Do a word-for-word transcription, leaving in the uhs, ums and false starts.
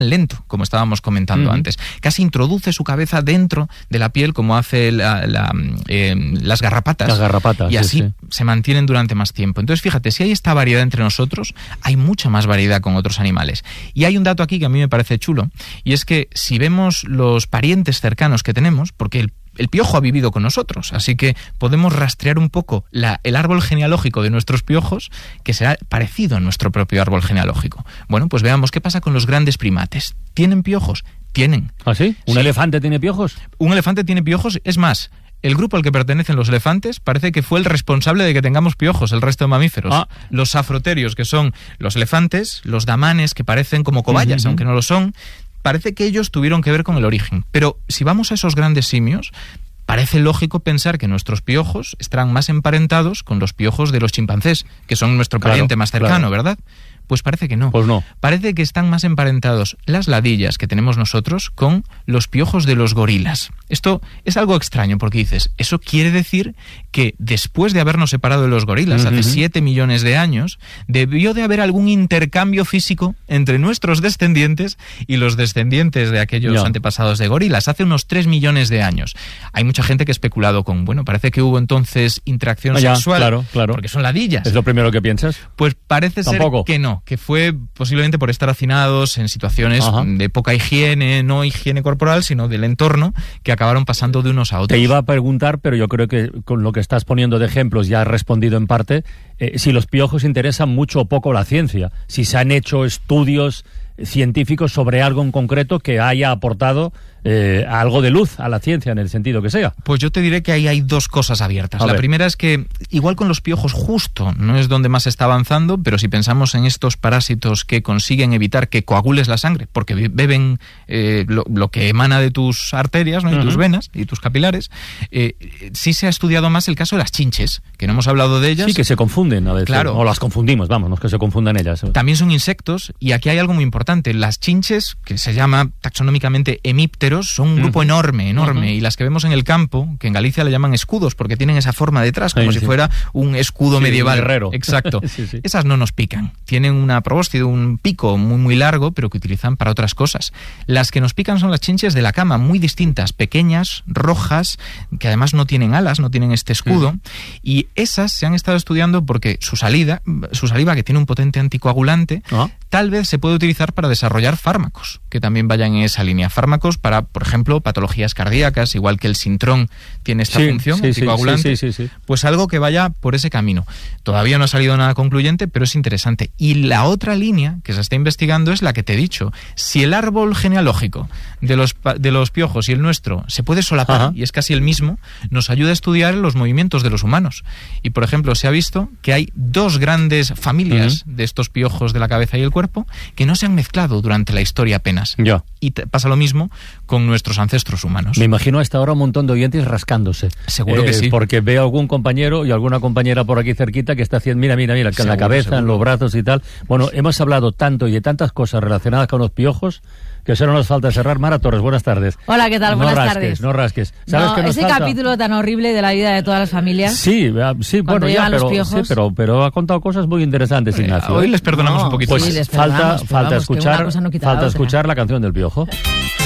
lento, como estábamos comentando uh-huh. antes. Casi introduce su cabeza dentro de la piel, como hace la, la, eh, las garrapatas. Las garrapatas, y así sí, sí. se mantienen durante más tiempo. Entonces, fíjate, si hay esta variedad entre nosotros, hay mucha más variedad con otros animales. Y hay un dato aquí que a mí me parece chulo, y es que si vemos los parientes cercanos que tenemos, porque el El piojo ha vivido con nosotros, así que podemos rastrear un poco la, el árbol genealógico de nuestros piojos, que será parecido a nuestro propio árbol genealógico. Bueno, pues veamos qué pasa con los grandes primates. ¿Tienen piojos? Tienen. ¿Ah, sí? ¿Un sí. elefante tiene piojos? Un elefante tiene piojos, es más, el grupo al que pertenecen los elefantes parece que fue el responsable de que tengamos piojos, el resto de mamíferos. Ah. Los afroterios, que son los elefantes, los damanes, que parecen como cobayas, uh-huh. aunque no lo son, parece que ellos tuvieron que ver con el origen. Pero si vamos a esos grandes simios, parece lógico pensar que nuestros piojos estarán más emparentados con los piojos de los chimpancés, que son nuestro pariente claro, más cercano, claro. ¿verdad? Pues parece que no. Pues no. Parece que están más emparentados las ladillas que tenemos nosotros con los piojos de los gorilas. Esto es algo extraño porque dices, eso quiere decir que después de habernos separado de los gorilas, uh-huh. hace siete millones de años, debió de haber algún intercambio físico entre nuestros descendientes y los descendientes de aquellos no. antepasados de gorilas, hace unos tres millones de años. Hay mucha gente que ha especulado con, bueno, parece que hubo entonces interacción ah, ya, sexual, claro, claro. porque son ladillas. ¿Es lo primero que piensas? Pues parece Tampoco. ser que no, que fue posiblemente por estar hacinados en situaciones Ajá. de poca higiene, no higiene corporal, sino del entorno, que acabaron pasando de unos a otros. Te iba a preguntar, pero yo creo que con lo que estás poniendo de ejemplos ya has respondido en parte, eh, si los piojos interesan mucho o poco la ciencia, si se han hecho estudios científicos sobre algo en concreto que haya aportado eh, algo de luz a la ciencia en el sentido que sea. Pues yo te diré que ahí hay dos cosas abiertas. A la ver. primera es que igual con los piojos justo no es donde más se está avanzando, pero si pensamos en estos parásitos que consiguen evitar que coagules la sangre, porque beben eh, lo, lo que emana de tus arterias, ¿no? y uh-huh. tus venas y tus capilares, eh, sí se ha estudiado más el caso de las chinches, que no hemos hablado de ellas. Sí, que se confunden a veces, claro. o las confundimos, vamos, no es que se confundan ellas. También son insectos, y aquí hay algo muy importante. Las chinches, que se llama taxonómicamente hemípteros, son un grupo uh-huh. enorme, enorme, uh-huh. y las que vemos en el campo, que en Galicia le llaman escudos, porque tienen esa forma detrás, como sí, si sí. fuera un escudo sí, medieval. Un guerrero. Exacto. sí, sí. Esas no nos pican. Tienen una probóscide, un pico muy, muy largo, pero que utilizan para otras cosas. Las que nos pican son las chinches de la cama, muy distintas, pequeñas, rojas, que además no tienen alas, no tienen este escudo, uh-huh. y esas se han estado estudiando porque su salida, su saliva, que tiene un potente anticoagulante, uh-huh. tal vez se puede utilizar para desarrollar fármacos, que también vayan en esa línea. Fármacos para, por ejemplo, patologías cardíacas, igual que el Sintrón tiene esta sí, función sí, anticoagulante, sí, sí, sí, sí. pues algo que vaya por ese camino. Todavía no ha salido nada concluyente, pero es interesante. Y la otra línea que se está investigando es la que te he dicho. Si el árbol genealógico de los, de los piojos y el nuestro se puede solapar, Ajá. y es casi el mismo, nos ayuda a estudiar los movimientos de los humanos. Y, por ejemplo, se ha visto que hay dos grandes familias uh-huh. de estos piojos de la cabeza y el cuerpo que no se han mezclado durante la historia apenas. Ya. Y te pasa lo mismo con nuestros ancestros humanos. Me imagino hasta ahora un montón de oyentes rascándose. Seguro eh, que sí. Porque veo algún compañero y alguna compañera por aquí cerquita que está haciendo, mira, mira, mira, en la cabeza, seguro. En los brazos y tal. Bueno, hemos hablado tanto y de tantas cosas relacionadas con los piojos que solo nos falta cerrar. Mara Torres, buenas tardes. Hola, ¿qué tal? No Buenas rasques, tardes. No rasques, ¿sabes no, qué nos ese falta? Capítulo tan horrible de la vida de todas las familias. Sí, sí, bueno, ya, pero, sí, pero, pero ha contado cosas muy interesantes, eh, Ignacio. Hoy les perdonamos no, un poquito. Pues sí, les falta, perdonamos, falta vamos, escuchar, no falta escuchar la canción del piojo.